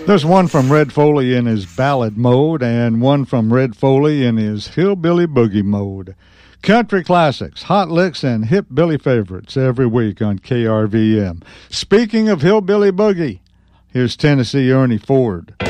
There's one from Red Foley in his ballad mode and one from Red Foley in his hillbilly boogie mode. Country classics, hot licks, and hip Billy favorites every week on KRVM. Speaking of hillbilly boogie, here's Tennessee Ernie Ford.